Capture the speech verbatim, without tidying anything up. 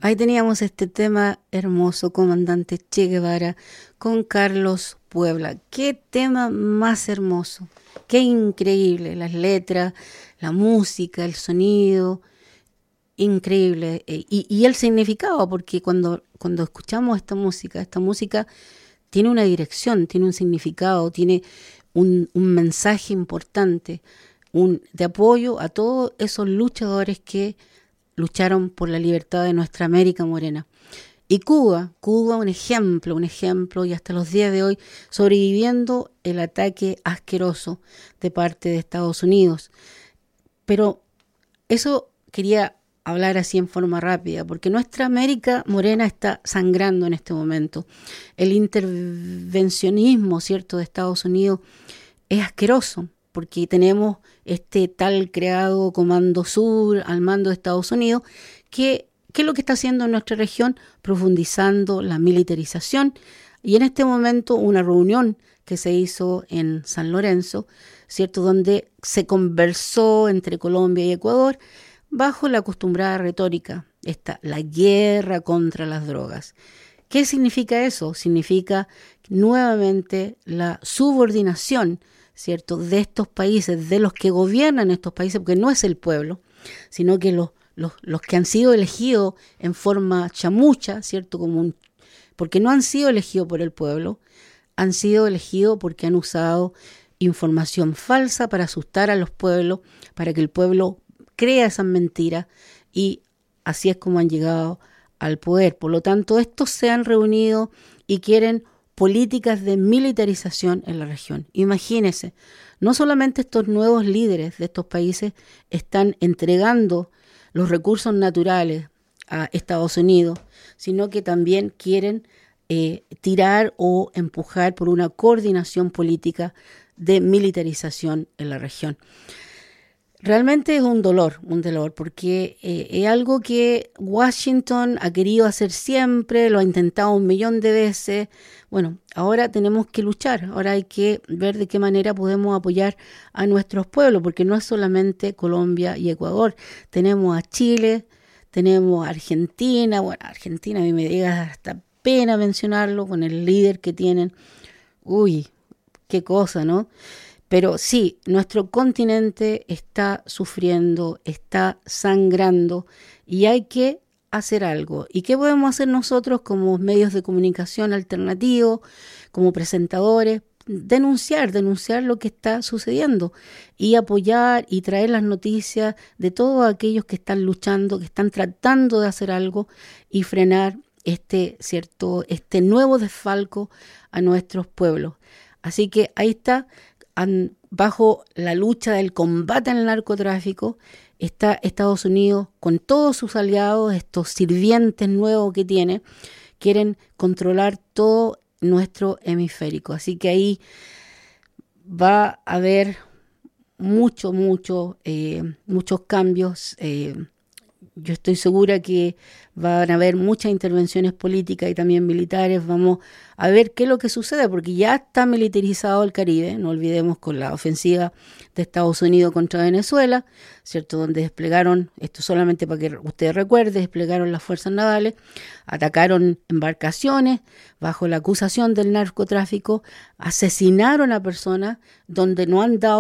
Ahí teníamos este tema hermoso, Comandante Che Guevara, con Carlos Puebla. Qué tema más hermoso, qué increíble, las letras, la música, el sonido, increíble. Eh, Y, y el significado, porque cuando, cuando escuchamos esta música, esta música tiene una dirección, tiene un significado, tiene un, un mensaje importante, un, de apoyo a todos esos luchadores que lucharon por la libertad de nuestra América morena. Y Cuba, Cuba un ejemplo, un ejemplo, y hasta los días de hoy sobreviviendo el ataque asqueroso de parte de Estados Unidos. Pero eso quería hablar así en forma rápida, porque nuestra América morena está sangrando en este momento. El intervencionismo, ¿cierto?, de Estados Unidos es asqueroso, porque tenemos este tal creado Comando Sur al mando de Estados Unidos, que, ¿qué es lo que está haciendo en nuestra región? Profundizando la militarización. Y en este momento una reunión que se hizo en San Lorenzo, ¿cierto?, donde se conversó entre Colombia y Ecuador bajo la acostumbrada retórica, esta, la guerra contra las drogas. ¿Qué significa eso? Significa nuevamente la subordinación, ¿cierto?, de estos países, de los que gobiernan estos países, porque no es el pueblo, sino que los, los, los que han sido elegidos en forma chamucha, ¿cierto?, como un, porque no han sido elegidos por el pueblo, han sido elegidos porque han usado información falsa para asustar a los pueblos, para que el pueblo crea esas mentiras, y así es como han llegado al poder. Por lo tanto, estos se han reunido y quieren políticas de militarización en la región. Imagínense, no solamente estos nuevos líderes de estos países están entregando los recursos naturales a Estados Unidos, sino que también quieren eh, tirar o empujar por una coordinación política de militarización en la región. Realmente es un dolor, un dolor, porque eh, es algo que Washington ha querido hacer siempre, lo ha intentado un millón de veces. Bueno, ahora tenemos que luchar, ahora hay que ver de qué manera podemos apoyar a nuestros pueblos, porque no es solamente Colombia y Ecuador, tenemos a Chile, tenemos a Argentina. Bueno, Argentina a mí me llega hasta pena mencionarlo con el líder que tienen. Uy, qué cosa, ¿no? Pero sí, nuestro continente está sufriendo, está sangrando, y hay que hacer algo. ¿Y qué podemos hacer nosotros como medios de comunicación alternativos, como presentadores? Denunciar, denunciar lo que está sucediendo y apoyar y traer las noticias de todos aquellos que están luchando, que están tratando de hacer algo y frenar este, cierto, este nuevo desfalco a nuestros pueblos. Así que ahí está. Bajo la lucha del combate al narcotráfico está Estados Unidos con todos sus aliados, estos sirvientes nuevos que tiene, quieren controlar todo nuestro hemisférico. Así que ahí va a haber mucho, mucho, eh, muchos cambios. Eh, yo estoy segura que van a haber muchas intervenciones políticas y también militares. Vamos a ver qué es lo que sucede, porque ya está militarizado el Caribe, no olvidemos, con la ofensiva de Estados Unidos contra Venezuela, ¿cierto?, donde desplegaron, esto solamente para que usted recuerde, desplegaron las fuerzas navales, atacaron embarcaciones bajo la acusación del narcotráfico, asesinaron a personas donde no han dado